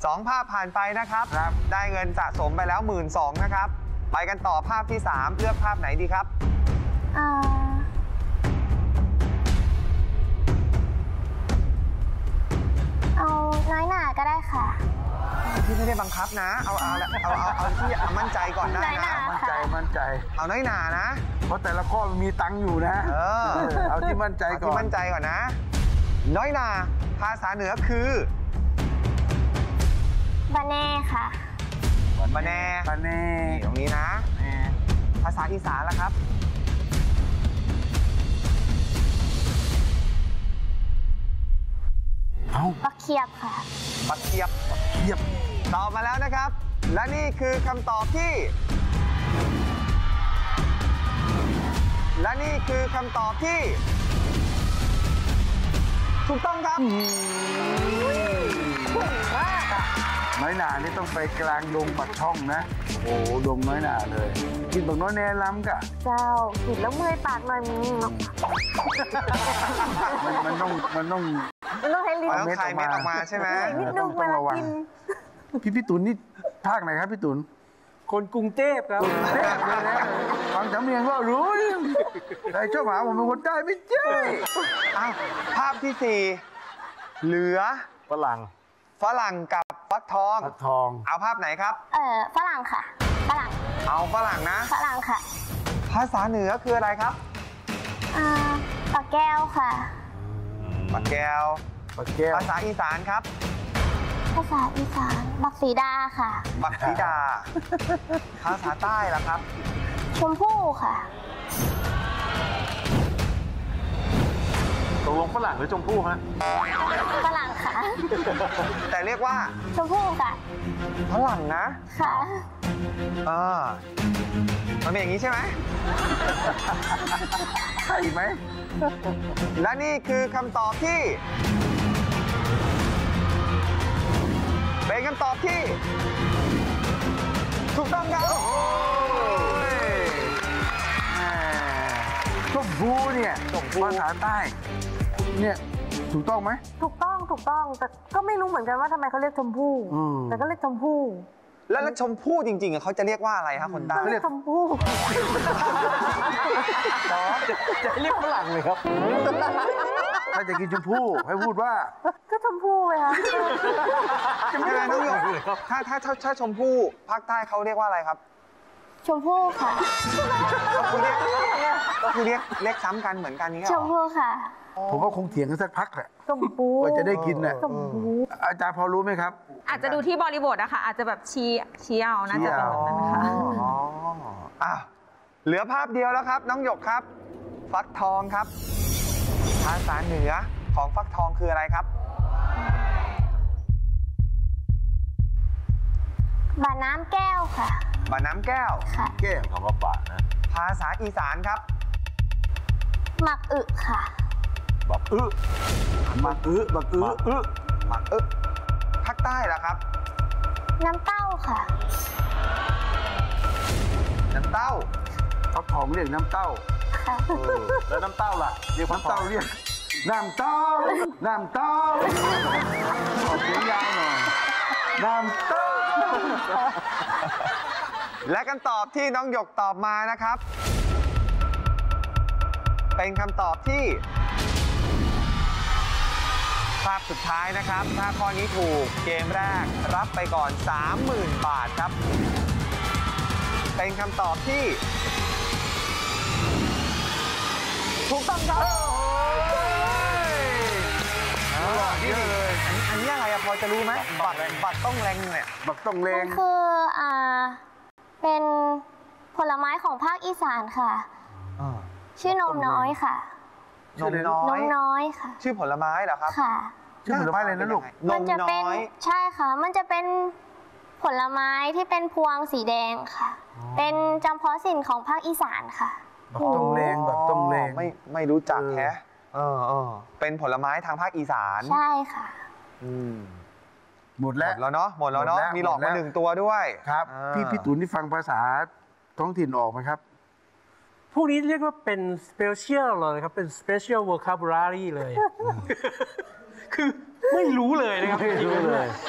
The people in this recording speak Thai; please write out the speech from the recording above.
2 ภาพผ่านไปนะครับได้เงินสะสมไปแล้ว 12,000 นะครับไปกันต่อภาพที่ 3เลือกภาพไหนดีครับเอาน้อยหนาก็ได้ค่ะพี่ไม่ได้บังคับนะเอาที่มั่นใจก่อนได้นะมั่นใจเอาน้อยหนานะเพราะแต่ละข้อมันมีตังค์อยู่นะเอาที่มั่นใจก่อนนะน้อยหนาภาษาเหนือคือบะแน่ค่ะบะแน่ตรงนี้นะภาษาอีสานล่ะครับปักเขียบค่ะปักเขียบตอบมาแล้วนะครับและนี่คือคำตอบที่ถูกต้องครับน้อยหนานี่ต้องไปกลางดงปักช่องนะโอ้ดงน้อยหนาเลยกินบักน้อยแน่ล้ำกะเจ้ากินแล้วเมื่อยปากหน่อยมันต้องให้ลิ้นต้องคายเม็ดออกมาใช่ไหมต้องระวังพี่ตุนนี่ภาคไหนครับพี่ตุนคนกรุงเทพครับฟังสำเนียงก็รู้แต่เจ้าหมาผมเป็นคนใต้ไม่ใช่ภาพที่ 4เหลือฝรั่งกับฟักทองเอาภาพไหนครับฝรั่งค่ะฝรั่งเอาฝรั่งนะฝรั่งค่ะภาษาเหนือคืออะไรครับปลาแก้วค่ะปลาแก้วภาษาอีสานครับภาษาอีสานบักสีดาค่ะบักสีดาภาษาใต้ล่ะครับชมพู่ค่ะตกลงฝรั่งหรือชมพู่ฮะฝรั่งค่ะแต่เรียกว่าชมพู่ค่ะฝรั่งนะค่ะมันเป็นอย่างนี้ใช่ไหมใช่ไหมและนี่คือคำตอบที่เป็นคำตอบที่ถูกต้องครับชมพู่เนี่ยภาษาใต้เนี่ยถูกต้องไหมถูกต้องแต่ก็ไม่รู้เหมือนกันว่าทำไมเขาเรียกชมพู่แต่ก็เรียกชมพู่แล้วชมพู่จริงๆเขาจะเรียกว่าอะไรครับคนใต้เรียกชมพู่จะเรียกฝรั่งเลยครับถ้าจะกินชมพู่ให้พูดว่าก็ชมพู่เลยค่ะจะไม่ได้ต้องยกถ้าชมพู่ภาคใต้เขาเรียกว่าอะไรครับชมพู่ค่ะก็คือเรียกซ้ำกันเหมือนกันนี้ชมพู่ค่ะผมว่าคงเถียงกันสักพักแหละชมพู่กว่าจะได้กินน่ะอาจารย์พอรู้ไหมครับอาจจะดูที่บริบทอะค่ะอาจจะแบบชี้เอาน่าจะเป็นแบบนั้นค่ะเหลือภาพเดียวแล้วครับน้องหยกครับฟักทองครับภาษาเหนือของฟักทองคืออะไรครับบะน้ำแก้วค่ะบะน้ำแก้วค่ะแก้วคำว่าบะนะภาษาอีสานครับหมักอึค่ะหมักอึภาคใต้ล่ะครับน้ำเต้าค่ะน้ำเต้าฟักทองเรียกน้ำเต้าแล้วน้ำเต้าล่ะเรียกน้ำเต้าเรียกน้ำเต้าขอเสียงยาวหน่อยน้ำเต้าและคำตอบที่น้องหยกตอบมานะครับเป็นคำตอบที่ภาพสุดท้ายนะครับถ้าข้อนี้ถูกเกมแรกรับไปก่อน 30,000 บาทครับเป็นคำตอบที่ถูกต้องครับนี่เลยอันนี้อะไรพอจะรู้ไหมบัตรต้องแรงเนี่ยบัตรต้องแรงคือเป็นผลไม้ของภาคอีสานค่ะชื่อนมน้อยค่ะนมน้อยค่ะชื่อผลไม้เหรอครับค่ะชื่อผลไม้อะไรนะลูกมันจะเป็นใช่ค่ะมันจะเป็นผลไม้ที่เป็นพวงสีแดงค่ะเป็นจำเพาะสิ่งของภาคอีสานค่ะบักต้องแรงไม่รู้จักแฮะเป็นผลไม้ทางภาคอีสานใช่ค่ะหมดแล้วเนาะมีหลอกมา1 ตัวด้วยครับพี่ตุ๋นที่ฟังภาษาท้องถิ่นออกไหมครับพวกนี้เรียกว่าเป็น special เลยครับเป็น special vocabulary เลยคือไม่รู้เลยนะครับไม่รู้เลย